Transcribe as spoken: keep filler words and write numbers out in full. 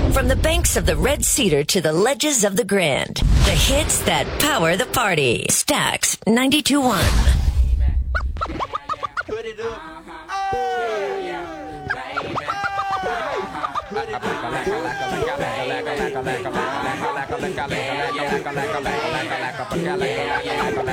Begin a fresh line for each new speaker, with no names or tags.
From the banks of the Red Cedar to the ledges of the Grand, the hits that power the party. Stax ninety-two point one.
Put it up. Oh, yeah.